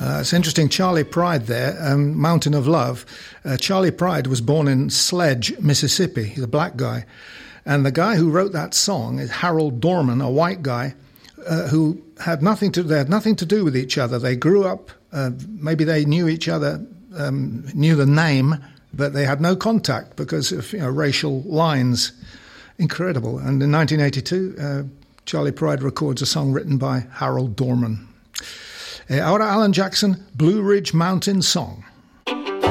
It's interesting, Charley Pride there, Mountain of Love. Charley Pride was born in Sledge, Mississippi. He's a black guy. And the guy who wrote that song is Harold Dorman, a white guy, who had nothing to do with each other. They grew up, maybe they knew each other, knew the name, but they had no contact because of racial lines. Incredible. And in 1982, Charley Pride records a song written by Harold Dorman. Ahora Alan Jackson, Blue Ridge Mountain Song.